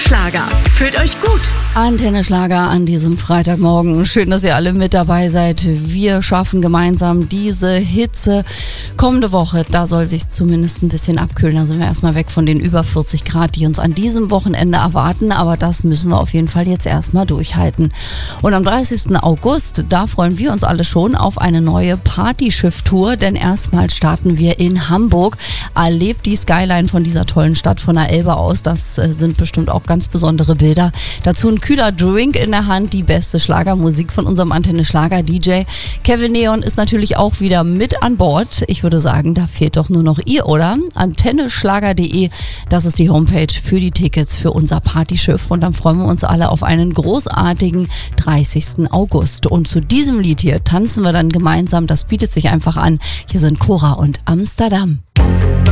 Schlager. Fühlt euch gut. Antenne Schlager an diesem Freitagmorgen. Schön, dass ihr alle mit dabei seid. Wir schaffen gemeinsam diese Hitze. Kommende Woche, da soll sich zumindest ein bisschen abkühlen. Da sind wir erstmal weg von den über 40 Grad, die uns an diesem Wochenende erwarten. Aber das müssen wir auf jeden Fall jetzt erstmal durchhalten. Und am 30. August, da freuen wir uns alle schon auf eine neue Partyschiff-Tour. Denn erstmal starten wir in Hamburg. Erlebt die Skyline von dieser tollen Stadt von der Elbe aus. Das sind bestimmt auch ganz besondere Bilder. Dazu ein kühler Drink in der Hand, die beste Schlagermusik von unserem Antenne Schlager DJ. Kevin Neon ist natürlich auch wieder mit an Bord. Ich würde sagen, da fehlt doch nur noch ihr, oder? Antenneschlager.de, das ist die Homepage für die Tickets für unser Partyschiff. Und dann freuen wir uns alle auf einen großartigen 30. August. Und zu diesem Lied hier tanzen wir dann gemeinsam. Das bietet sich einfach an. Hier sind Cora und Amsterdam.